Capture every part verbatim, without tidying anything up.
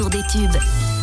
des tubes.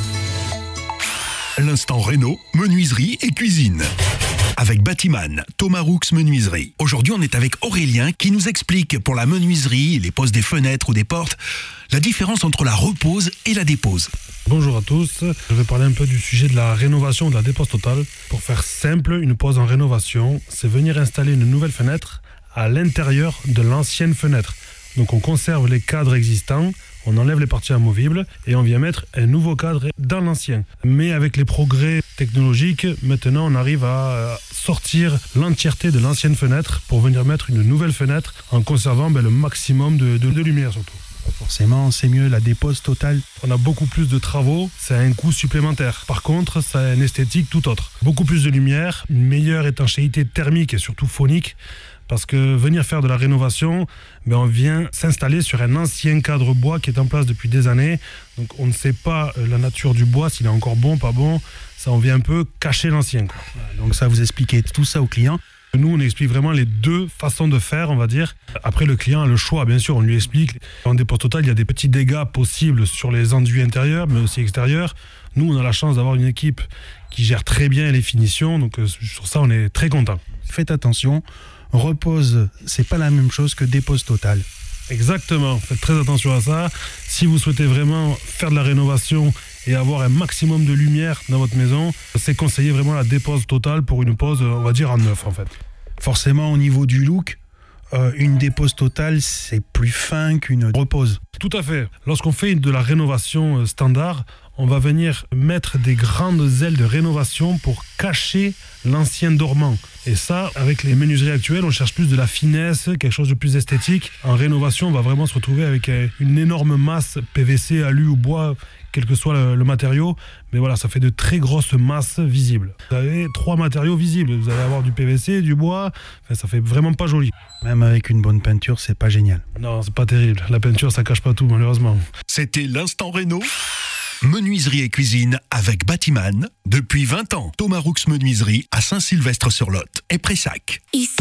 L'instant réno, menuiserie et cuisine. Avec Batiman, Thomas Roux Menuiserie. Aujourd'hui, on est avec Aurélien qui nous explique pour la menuiserie, les poses des fenêtres ou des portes, la différence entre la repose et la dépose. Bonjour à tous, je vais parler un peu du sujet de la rénovation, de la dépose totale. Pour faire simple, une pose en rénovation, c'est venir installer une nouvelle fenêtre à l'intérieur de l'ancienne fenêtre. Donc on conserve les cadres existants, on enlève les parties amovibles et on vient mettre un nouveau cadre dans l'ancien. Mais avec les progrès technologiques, maintenant on arrive à sortir l'entièreté de l'ancienne fenêtre pour venir mettre une nouvelle fenêtre en conservant ben, le maximum de, de, de lumière surtout. Forcément, c'est mieux la dépose totale. On a beaucoup plus de travaux, ça a un coût supplémentaire. Par contre, ça a une esthétique tout autre. Beaucoup plus de lumière, une meilleure étanchéité thermique et surtout phonique. Parce que venir faire de la rénovation, ben on vient s'installer sur un ancien cadre bois qui est en place depuis des années. Donc on ne sait pas la nature du bois, s'il est encore bon, pas bon. Ça, on vient un peu cacher l'ancien, quoi. Donc ça, vous expliquez tout ça aux clients. Nous, on explique vraiment les deux façons de faire, on va dire. Après, le client a le choix, bien sûr, on lui explique. En dépose totale, il y a des petits dégâts possibles sur les enduits intérieurs, mais aussi extérieurs. Nous, on a la chance d'avoir une équipe qui gère très bien les finitions, donc sur ça, on est très content. Faites attention, repose, c'est pas la même chose que dépose totale. Exactement, faites très attention à ça. Si vous souhaitez vraiment faire de la rénovation et avoir un maximum de lumière dans votre maison, c'est conseillé vraiment la dépose totale pour une pose, on va dire, en neuf en fait. Forcément, au niveau du look, euh, une dépose totale, c'est plus fin qu'une repose. Tout à fait. Lorsqu'on fait de la rénovation standard, on va venir mettre des grandes ailes de rénovation pour cacher l'ancien dormant. Et ça, avec les menuiseries actuelles, on cherche plus de la finesse, quelque chose de plus esthétique. En rénovation, on va vraiment se retrouver avec une énorme masse P V C, alu ou bois, quel que soit le, le matériau. Mais voilà, ça fait de très grosses masses visibles. Vous avez trois matériaux visibles. Vous allez avoir du P V C, du bois. Enfin, ça fait vraiment pas joli. Même avec une bonne peinture, c'est pas génial. Non, c'est pas terrible. La peinture, ça cache pas tout, malheureusement. C'était l'instant réno. Menuiserie et cuisine avec Batiman. Depuis vingt ans, Thomas Roux Menuiserie à Saint-Sylvestre-sur-Lot et Pressac.